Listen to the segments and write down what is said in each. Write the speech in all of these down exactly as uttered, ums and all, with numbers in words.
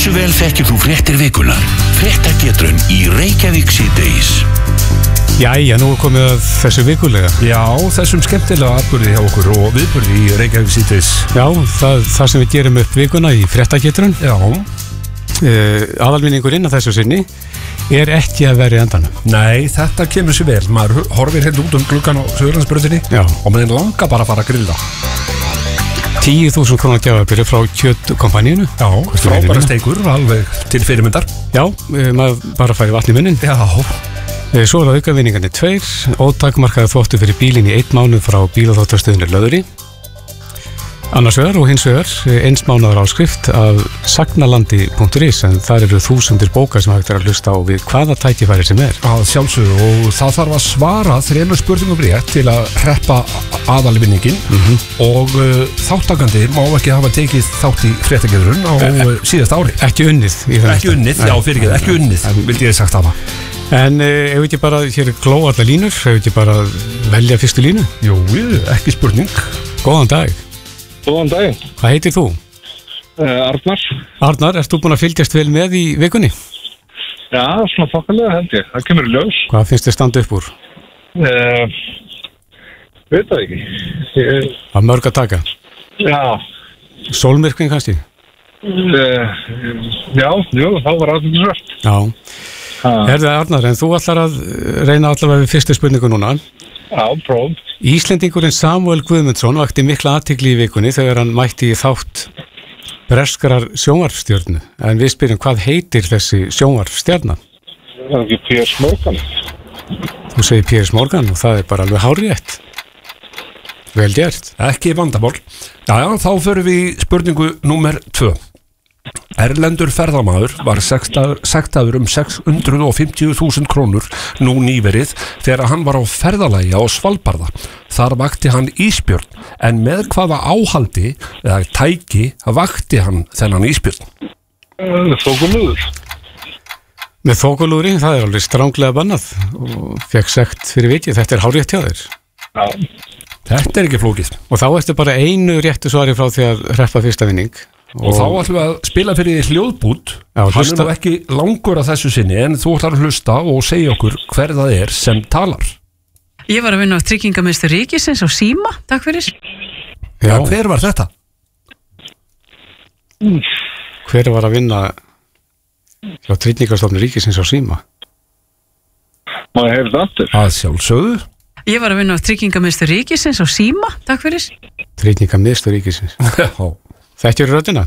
Hversu vel þekkir þú fréttir vikunar? Fréttagetrun í Reykjavík síðdegis. Jæja, nú er komið að þessu vikulega. Já, þessum skemmtilega atburði hjá okkur og viðburði í Reykjavík síðdegis. Já, það, það sem við gerum upp vikuna í fréttagetrun. Já. Uh, aðalvinningurinn að þessu sinni er ekki að vera í endanum. Nei, þetta kemur sér vel. Maður horfir hérna út um gluggan á Suðurlandsbrautinni og maður langar bara að fara að grilla. tíu þúsund krónar gjafabyrði frá kjötkompaníinu. Já, frábæra steikur, alveg til fyrirmyndar. Já, maður bara fær vatn í munnin. Já. Svo er það aukavinningarnir tveir, ótakmarkaði þvottu fyrir bílinn í einn mánuð frá bílaþvottastöðinni Löðri. Annars vegar og hins vegar eins mánaðar áskrift af sagnalandi punktur is, en þar eru þúsundir bóka sem hægt er að hlusta á við hvaða tækifæri sem er. Að sjálfsögðu, og það þarf að svara þremur spurningum rétt til að hreppa aðalvinningin mm -hmm. og uh, þáttakandi má ekki hafa tekið þátt í fréttagetrun á uh, síðast ári. Ekki unnið. Ekki unnið, já fyrirgeð, ekki unnið, vildi ég sagt hafa. En ef við ekki bara, hér er gló allar línur, ef við ekki bara velja fyrstu línu? Jú, ekki spurning. Góðan dag. Góðan dag. Hvað heitir þú? Uh, Arnar. Arnar, ert þú búin að fylgjast vel með í vikunni? Já, svona þokkalega held ég. Það kemur í ljós. Hvað finnst þið standa upp úr? Uh, veit það ekki. Ég... Að mörg að taka? Já. Sólmyrkvinn kannski? Uh, já, jú, þá var aðeins svart. Já. Herðu Arnar, en þú ætlar að reyna allavega við fyrstu spurningu núna. Já, próf. Íslendingurinn Samuel Guðmundsson vakti mikla athygli í vikunni þegar hann mætti í þátt breskrar sjónvarpsstjörnu. En við spyrjum, hvað heitir þessi sjónvarpsstjarna? Það er ekki Piers Morgan. Þú segir Piers Morgan og það er bara alveg hárrétt. Vel gert. Ekki vandamál. Já, já, þá förum við í spurningu númer tvö. Erlendur ferðamaður var sektaður um sex hundruð og fimmtíu þúsund krónur nú nýverið þegar hann var á ferðalagi á Svalbarða. Þar vakti hann ísbjörn, en með hvaða áhaldi eða tæki vakti hann þennan ísbjörn? Þokulúður. Með þokulúðri, það er alveg stránglega bannað og fekk sekt fyrir vikið. Þetta er hárrétt hjá þér. Já. Þetta er ekki flókið. Og þá ertu bara einu réttu svari frá því að hreppa fyrsta vinning. Og, og þá ætlum við að spila fyrir því hljóðbút. Já, hann er nú ekki langur að þessu sinni, en þú ætlar að hlusta og segja okkur hver það er sem talar. Ég var að vinna á Tryggingamiðstöð ríkisins á Síma, takk fyrir. Já, hver var þetta? Hver var að vinna á Tryggingastofnun ríkisins á Síma? Má ég heyra þetta aftur? Að sjálfsögðu. Ég var að vinna á Tryggingamiðstöð ríkisins á Síma, takk fyrir. Tryggingamiðstöð ríkisins. Já. Þekkjur röddina?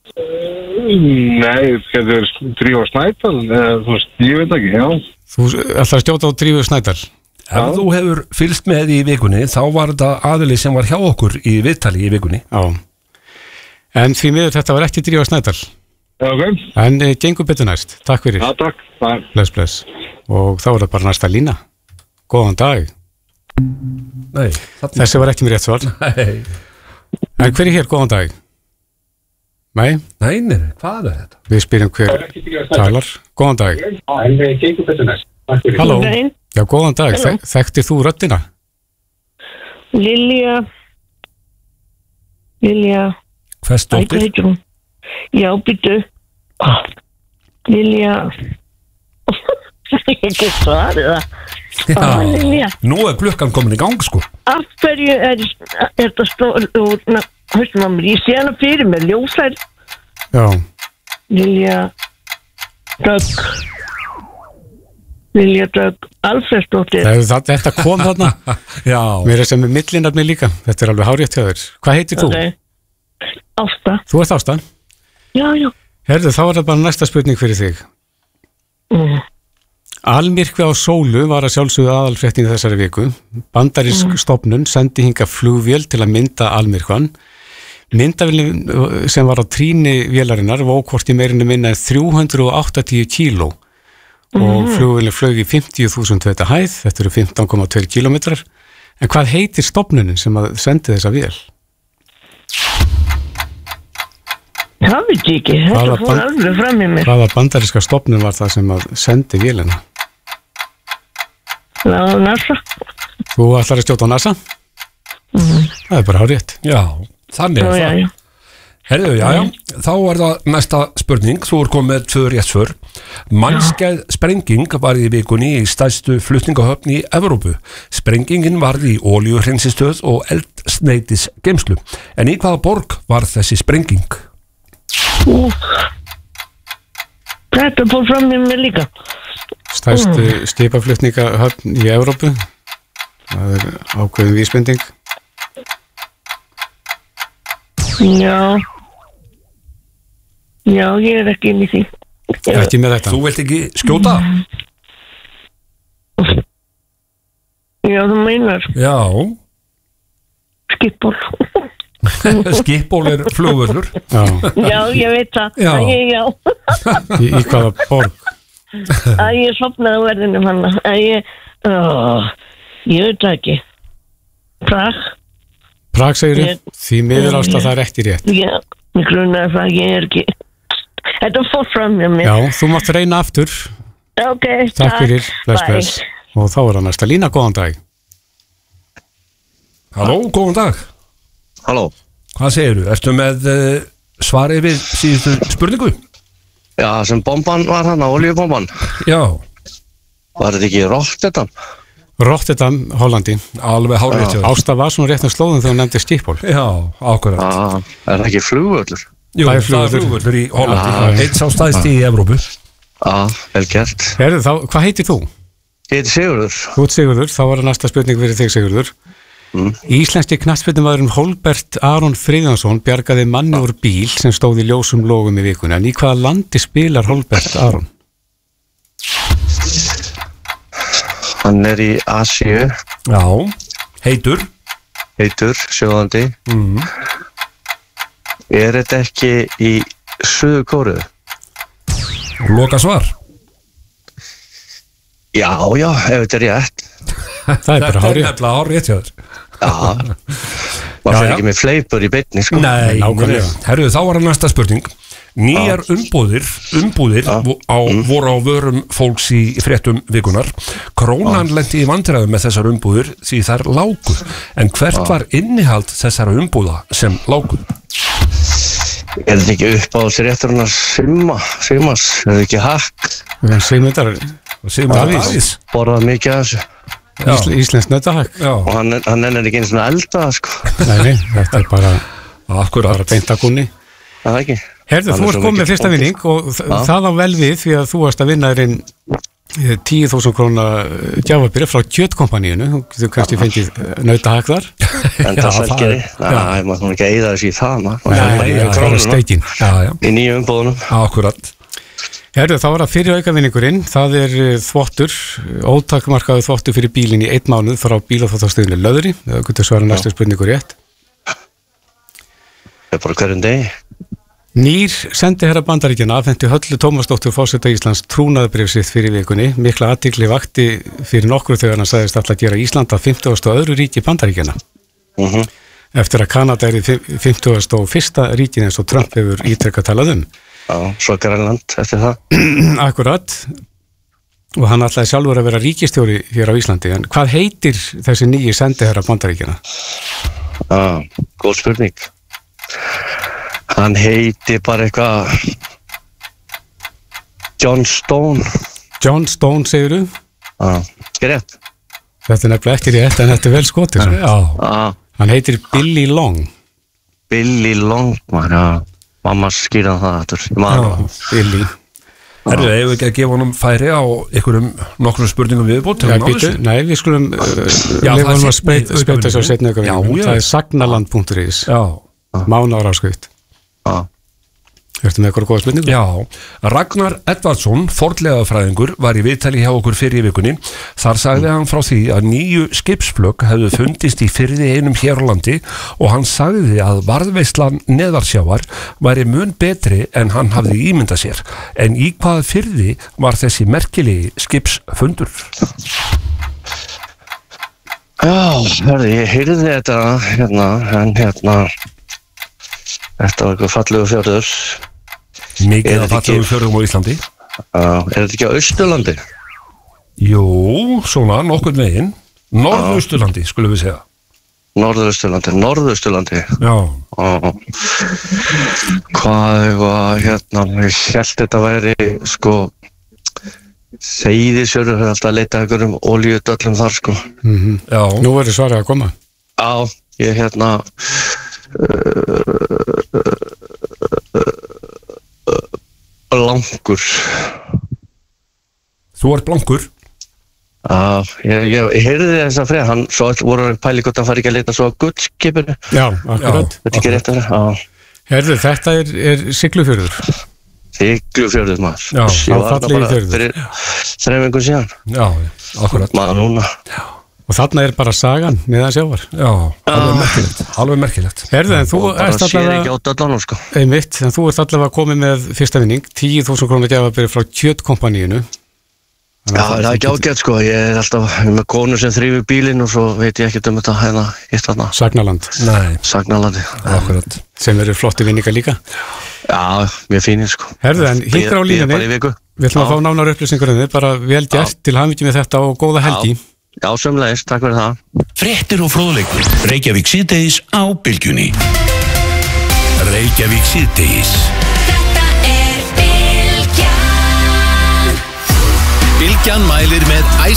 Nei, þetta er Drífa Snædal, þú veist, ég veit ekki, já. Þú ætlar að stjóta á Drífu Snædal? Ef þú hefur fylgst með í vikunni, þá var þetta aðili sem var hjá okkur í viðtali í vikunni. Já. En því miður þetta var ekki Drífa Snædal. Já, ok. En e, gengur betur næst. Takk fyrir. Já, takk. Bye. Bless, bless. Og þá er það bara næsta lína. Góðan dag. Nei. Þessi var ekki mér rétt svar. Nei. En hver er hér? Góðan dag. Nei? Nei, nei, hvað er þetta? Við spyrjum hver talar. Góðan dag. Halló. Já, góðan dag. Þek, þekktir þú röddina? Lilja. Lilja. Hvers dóttir? Já, býttu. Lilja. Ekki svarið það. Já, nú er klukkan komin í gang, sko. Af hverju er þetta stóð út... Höstum að mér, ég sé hana fyrir með ljósær. Já. Lilja Dögg. Lilja Dögg Alfreðsdóttir. Þetta kom þarna. Já. Mér er sem með millinarni líka. Þetta er alveg hárrétt hjá þér. Hvað heitir þú? Ásta. Þú ert Ásta? Já, já. Herðu, þá er það bara næsta spurning fyrir þig. Mm. Almyrkvi á sólu var að sjálfsögðu aðalfréttin í þessari viku. Bandarísk mm. stofnun sendi hinga flugvél til að mynda almyrkvan. Myndavélin sem var á trýni vélarinnar vók hvort í meirinu minna en þrjú hundruð áttatíu kíló mm. og flugvélin flög í fimmtíu þúsund veita hæð, þetta eru fimmtán komma tveir kílómetrar. En hvað heitir stofnunin sem að sendi þessa vél? Það veit ég ekki, þetta fór alveg fram í mér. Hvaða bandaríska stofnun var það sem að sendi vélina? Já, NASA. Þú ætlar að stjóta á NASA? Mm. Það er bara hárrétt. Já, þannig er já, það. Já, já. Herðu, já, já, þá er það næsta spurning, þú er komið með tvö rétt svör. Mannskæð sprenging var í vikunni í stærstu flutningahöfn í Evrópu. Sprengingin varð í olíuhreinsistöð og eldsneytis geymslu. En í hvaða borg var þessi sprenging? Ú, þetta fór fram með mér líka. Stærstu mm. skipaflutningahöfn í Evrópu. Það er ákveðin vísbending. Já. Já, ég er ekki inn í því. Ekki með þetta. Þú vilt ekki skjóta? Já, þú meinar. Já. Skipból. Skipból er flugvöllur. Já. Já, ég veit það. Já. Æ, já. Í, í hvaða borg? Æ, ég sopnaði á verðinu hann. Æ, ég, ó, ég veit það ekki. Prag. Prag segir Ég- þú? Því miður ást að það er ekki rétt. Já, ég grunaði það, ég er ekki. Þetta fór fram með mér. Já, þú mátt reyna aftur. Ok, Takk fyrir, bless, Bye. bless. Og þá er það næsta lína, góðan dag. Halló, góðan dag. Halló. Hvað segirðu? Ertu með uh, svarið við síðustu spurningu? Já, sem bomban var hann, olíubomban. Já. Var þetta ekki Rotterdam? Rotterdam, Hollandi. Alveg hárið til. Ásta var svona rétt um slóðum þegar hún nefndi skipból. Já, ákveðat. Já, er það ekki flugvöllur? Jú, það er það er flugvöllur. flugvöllur í Hollandi. Já. Eitt sá stæðsti í Evrópu. Já, vel gert. Herðu, þá, hvað heitir þú? Ég heiti Sigurður. Þú ert Sigurður, þá var það næsta spurning fyrir þig, Sigurður. Mm. Íslenski knattspyrnumaðurinn Hólbert Aron Friðjónsson bjargaði manni úr bíl sem stóð í ljósum logum í vikunni. En í hvaða landi spilar Hólbert Aron? Hann er í Asíu, Já. Heitur. heitur, sjóðandi. Mm. Er þetta ekki í Suður Kóreu? Loka svar. Já, já, ef þetta er rétt. Það er bara Þetta er hárið. nefnilega hárið til þér. Já. Var Já, það já. ekki með fleipur í beinni, sko? Nei, nákvæmlega. herruðu, þá var það næsta spurning. Nýjar umbúðir, umbúðir vo- á, voru á vörum fólks í fréttum vikunar. Krónan lenti í vandræðum með þessar umbúðir því þær lágu. En hvert var innihald þessara umbúða sem lágu? Er þetta ekki upp á þessi réttur hann að simma, simmas? Er þetta ekki hakk? Sigmundar, Sigmar Davís. Davís. Borðað mikið af þessu. Ísl, Íslensk nöttahæk. Já, Og hann, hann ennir ekki eins og elda, sko. Nei, nei, þetta er bara, akkurat. bara beint að kunni. Það er ekki. Herðu, Hann þú er ert svo komið mikill með fyrsta bóndi. vinning og þ- það á vel við því að þú varst að vinna þérinn tíu þúsund króna gjafabyrja frá kjötkompaníinu. Þú getur kannski fengið nautahæk þar. En Já, það það selgeri. er- Næ, maður þannig ekki að eyða þessu í það, maður. Nei, Maður nei, eyða það er krónuna steikin. Já, já, í nýju umbúðunum. akkurat. Herðu, þá var það fyrir aukavinningurinn. Það er eh, þvottur, ótakmarkaðu þvottur fyrir bílinn í einn mánuð frá bílaþvottastöðinu Löðri. Það getur svara næstu spurningu rétt. Það er bara hverjum degi. Nýr sendiherra Bandaríkjanna afhenti Höllu Tómasdóttur forseta Íslands trúnaðarbréf sitt fyrir vikunni. Mikla athygli vakti fyrir nokkru þegar hann sagðist alltaf að gera Ísland að fimmtugasta og öðru ríki Bandaríkjanna. Mhm. Eftir að Kanada er í fimmtugasta og fyrsta ríkin eins og Trump hefur ítrekka talað um. Já, svo Grænland eftir það. Akkurat. Og hann ætlaði sjálfur að vera ríkistjóri hér á Íslandi. En hvað heitir þessi nýji sendiherra Bandaríkjanna? Já, góð spurning. Hann heiti bara eitthvað John Stone. John Stone, segir þú? Já, ekki rétt. Þetta er nefnilega ekki rétt, en þetta er vel skotið. Já, Já, Hann heitir Billy Long. Billy Long, maður, já. Mamma skýrði það aftur. Ég maður það. Billy. herru, hefur ekki að gefa honum færi á einhverjum nokkrum spurningum viðbútt? Ja, býtu, nei, við skulum uh, Já, lefa það er honum að seinni speit- speita svo aukavinningurinn. setna Já, aukavinningum. já. Það er sagnaland punktur is. Já, Mánar áskrift. Já. Ertu með eitthvað góða spurningu? já. Ragnar Edvardsson, fornleifafræðingur, var í viðtali hjá okkur fyrir í vikunni. Þar sagði hann frá því að nýju skipsflögg hefðu fundist í firði einum hér á landi og hann sagði að varðveislan neðarsjávar væri mun betri en hann hafði ímyndað sér. En í hvað firði var þessi merkilegi skipsfundur? Já, hörðu, ég heyrði þetta hérna, en hérna, þetta var eitthvað fallegu fjörður. Mikið Er að þetta fallegu ekki- fjörðum á Íslandi. Já, er þetta ekki á Austurlandi? Jú, svona nokkurn veginn. Norðausturlandi, skulum við segja. Norðausturlandi, Norðausturlandi. Já. Og hvað var hérna, ég held þetta væri, sko, Seyðisfjörður er alltaf að leita ykkur um olíudöllum þar, sko. Mm-hmm. Já. Nú verður svarið að koma. Já, ég hérna, blankur. Þú ert blankur? Já, ég, ég, ég heyrði þess að frið, hann svo voru að pæli gott að fara ekki að leita svo að gullskipinu. Já, akkurat. Þetta er ekki rétt að vera, já. Heyrðu, þetta er, er Siglufjörður. Siglufjörður, maður. Já, á fallegi fjörður. Fyrir þreifingu síðan. Já, akkurat. Maður núna. Já. Og þarna er bara sagan neðan sjávar. Já, alveg merkilegt, alveg merkilegt. Herðu, en þú ert allavega sko. einmitt, en þú ert allavega komið með fyrsta vinning, tíu þúsund krónur gjafabyrði frá Kjötkompaníinu. Já, það er ekki ágætt sko, ég er alltaf með konu sem þrýfur bílinn og svo veit ég ekkert um þetta hérna hitt þarna. Sagnaland. Nei. Sagnalandi. Akkurat. Sem eru flotti vinningar líka. Já, mjög fínir sko. Herðu, en hingra á línunni, við ætlum að fá nánar upplýsingur um þið, bara vel gert til hamingju með þetta og góða helgi. Já, sömulegis, takk fyrir það. Fréttir og fróðleikur, Reykjavík síðdegis á Bylgjunni. Reykjavík síðdegis. Þetta er Bylgjan. Bylgjan mælir með